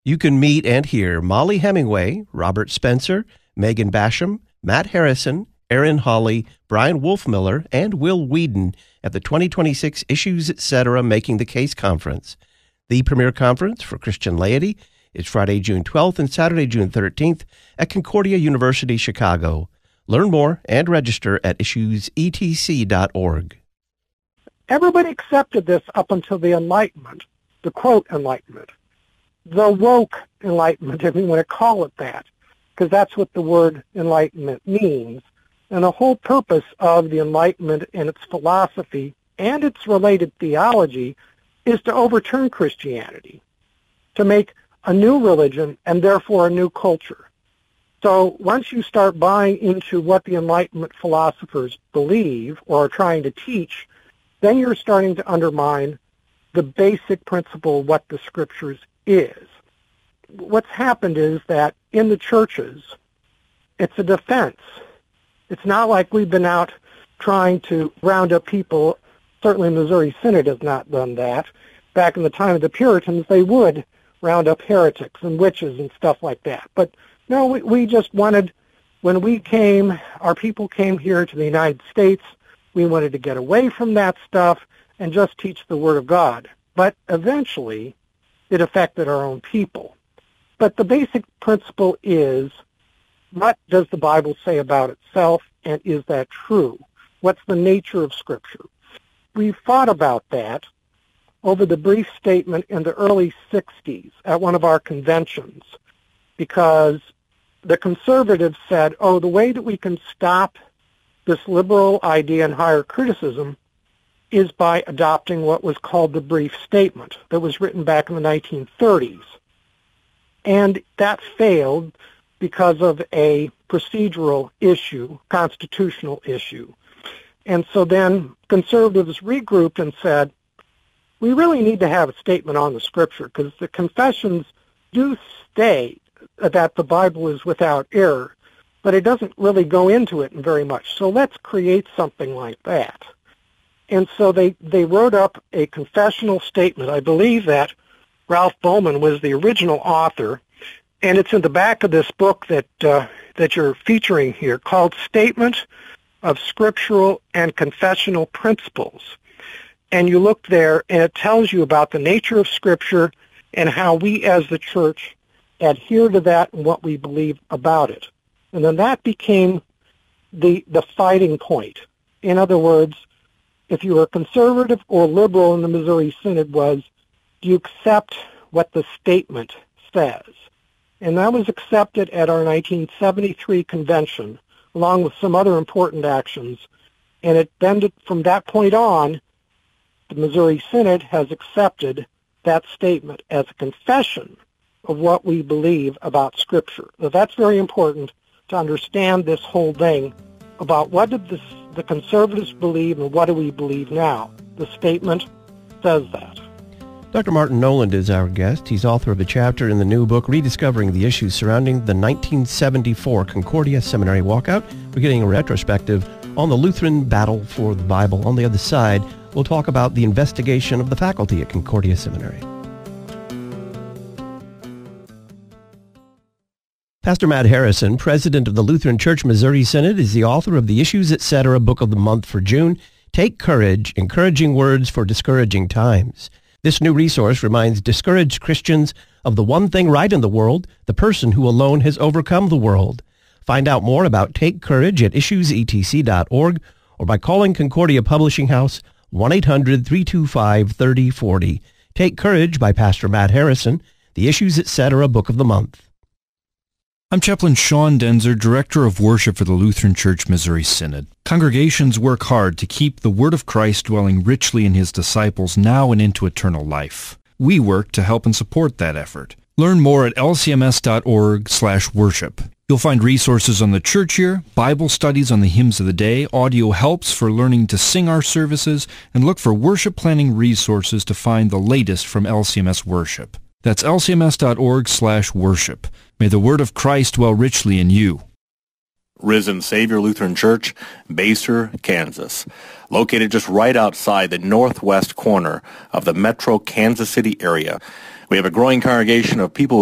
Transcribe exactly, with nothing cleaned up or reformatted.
You can meet and hear Molly Hemingway, Robert Spencer, Megan Basham, Matt Harrison, Aaron Hawley, Brian Wolfmiller, and Will Whedon at the twenty twenty-six Issues Etc. Making the Case Conference. The premier conference for Christian laity is Friday, June twelfth and Saturday, June thirteenth at Concordia University, Chicago. Learn more and register at issues e t c dot org. Everybody accepted this up until the Enlightenment, the quote Enlightenment, the woke Enlightenment, if you want to call it that, because that's what the word Enlightenment means. And the whole purpose of the Enlightenment and its philosophy and its related theology is to overturn Christianity, to make a new religion and therefore a new culture. So once you start buying into what the Enlightenment philosophers believe or are trying to teach, then you're starting to undermine the basic principle of what the Scriptures is. What's happened is that in the churches, it's a defense. It's not like we've been out trying to round up people. Certainly Missouri Synod has not done that. Back in the time of the Puritans, they would round up heretics and witches and stuff like that. But no, we, we just wanted, when we came, our people came here to the United States, we wanted to get away from that stuff and just teach the Word of God. But eventually, it affected our own people. But the basic principle is, what does the Bible say about itself, and is that true? What's the nature of Scripture? We've thought about that over the brief statement in the early sixties at one of our conventions, because the conservatives said, oh, the way that we can stop this liberal idea and higher criticism is by adopting what was called the brief statement that was written back in the nineteen thirties. And that failed because of a procedural issue, constitutional issue. And so then conservatives regrouped and said, we really need to have a statement on the Scripture, because the confessions do state that the Bible is without error, but it doesn't really go into it very much. So let's create something like that. And so they, they wrote up a confessional statement. I believe that Ralph Bowman was the original author, and it's in the back of this book that uh, that you're featuring here, called Statement of Scriptural and Confessional Principles. And you look there, and it tells you about the nature of Scripture and how we as the church adhere to that and what we believe about it. And then that became the the fighting point. In other words, if you were conservative or liberal in the Missouri Synod, was, do you accept what the statement says? And that was accepted at our nineteen seventy-three convention, along with some other important actions. And it then, from that point on, the Missouri Synod has accepted that statement as a confession of what we believe about Scripture. So that's very important to understand this whole thing about what did the, the conservatives believe and what do we believe now. The statement says that. Doctor Martin Noland is our guest. He's author of a chapter in the new book, Rediscovering the Issues Surrounding the nineteen seventy-four Concordia Seminary Walkout. We're getting a retrospective on the Lutheran battle for the Bible. On the other side, we'll talk about the investigation of the faculty at Concordia Seminary. Pastor Matt Harrison, president of the Lutheran Church Missouri Synod, is the author of the Issues Etc. Book of the Month for June, Take Courage, Encouraging Words for Discouraging Times. This new resource reminds discouraged Christians of the one thing right in the world, the person who alone has overcome the world. Find out more about Take Courage at issues e t c dot org or by calling Concordia Publishing House one eight hundred, three two five, three oh four oh. Take Courage by Pastor Matt Harrison, the Issues Etc. Book of the Month. I'm Chaplain Sean Denzer, Director of Worship for the Lutheran Church Missouri Synod. Congregations work hard to keep the Word of Christ dwelling richly in His disciples now and into eternal life. We work to help and support that effort. Learn more at l c m s dot org slash worship. You'll find resources on the church year, Bible studies on the hymns of the day, audio helps for learning to sing our services, and look for worship planning resources to find the latest from L C M S Worship. That's l c m s dot org slash worship. May the word of Christ dwell richly in you. Risen Savior Lutheran Church, Basehor, Kansas. Located just right outside the northwest corner of the metro Kansas City area. We have a growing congregation of people